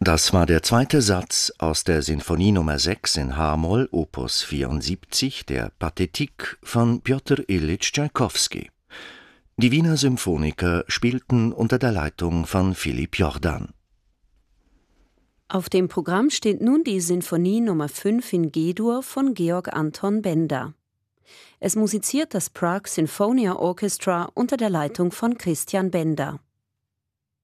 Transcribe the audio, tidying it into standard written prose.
Das war der zweite Satz aus der Sinfonie Nr. 6 in H-Moll, Opus 74, der Pathetique von Pjotr Iljitsch Tschaikowski. Die Wiener Symphoniker spielten unter der Leitung von Philipp Jordan. Auf dem Programm steht nun die Sinfonie Nr. 5 in G-Dur von Georg Anton Benda. Es musiziert das Prague Sinfonia Orchestra unter der Leitung von Christian Benda.